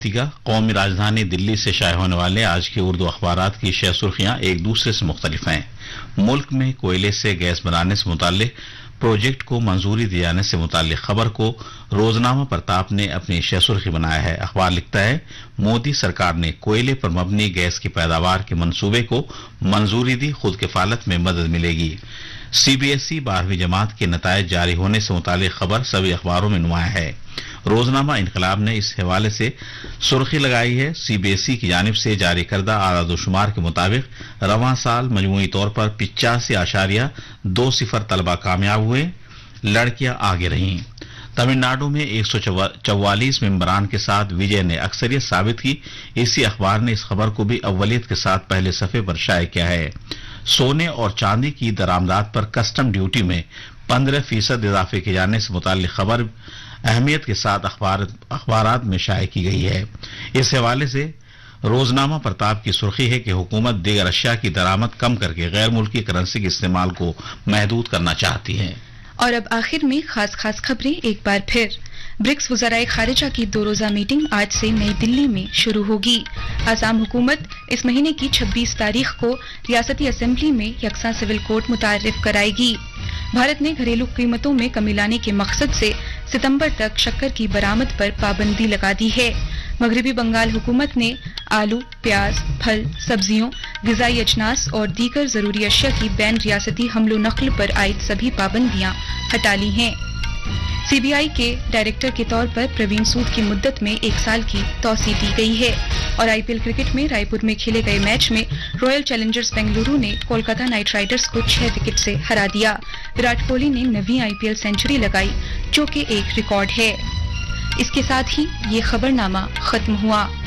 قومی راجدھانی دلی سے شائع ہونے والے آج کے اردو اخبارات کی شہ سرخیاں ایک دوسرے سے مختلف ہیں۔ ملک میں کوئلے سے گیس بنانے سے متعلق پروجیکٹ کو منظوری دیے جانے سے متعلق خبر کو روزنامہ پرتاپ نے اپنی شہ سرخی بنایا ہے۔ اخبار لکھتا ہے، مودی سرکار نے کوئلے پر مبنی گیس کی پیداوار کے منصوبے کو منظوری دی، خود کفالت میں مدد ملے گی۔ سی بی ایس ای 12ویں جماعت کے نتائج جاری ہونے سے متعلق خبر سبھی اخباروں میں نمایاں ہے۔ روزنامہ انقلاب نے اس حوالے سے سرخی لگائی ہے، سی بی ایس ای کی جانب سے جاری کردہ اعداد و شمار کے مطابق رواں سال مجموعی طور پر 85.20 طلبہ کامیاب ہوئے، لڑکیاں آگے رہیں۔ تمل ناڈو میں 144 ممبران کے ساتھ وجے نے اکثریت ثابت کی۔ اسی اخبار نے اس خبر کو بھی اولیت کے ساتھ پہلے صفحے پر شائع کیا ہے۔ سونے اور چاندی کی درآمدات پر کسٹم ڈیوٹی میں 15% اضافے کیے جانے سے متعلق خبر اہمیت کے ساتھ اخبارات میں شائع کی گئی ہے۔ اس حوالے سے روزنامہ پرتاپ کی سرخی ہے کہ حکومت دیگر اشیاء کی درآمد کم کر کے غیر ملکی کرنسی کے استعمال کو محدود کرنا چاہتی ہے۔ اور اب آخر میں خاص خبریں ایک بار پھر۔ برکس وزرائے خارجہ کی 2 روزہ میٹنگ آج سے نئی دلی میں شروع ہوگی۔ آسام حکومت اس مہینے کی 26 تاریخ کو ریاستی اسمبلی میں یکساں سول کوڈ متعارف کرائے گی۔ بھارت نے گھریلو قیمتوں میں کمی لانے کے مقصد سے ستمبر تک شکر کی برآمد پر پابندی لگا دی ہے۔ مغربی بنگال حکومت نے آلو، پیاز، پھل، سبزیوں، غذائی اجناس اور دیگر ضروری اشیاء کی بین ریاستی حمل و نقل پر عائد سبھی پابندیاں ہٹا لی ہیں۔ سی بی آئی کے ڈائریکٹر کے طور پر پروین سود کی مدت میں 1 سال کی توسیع دی گئی ہے۔ اور آئی پی ایل کرکٹ میں رائے پور میں کھیلے گئے میچ میں رائل چیلنجرز بنگلورو نے کولکاتہ نائٹ رائڈرز کو 6 وکٹ سے ہرا دیا۔ وراٹ کوہلی نے 9ویں آئی پی ایل سنچری لگائی، جو کہ ایک ریکارڈ ہے۔ اس کے ساتھ ہی یہ خبرنامہ ختم ہوا۔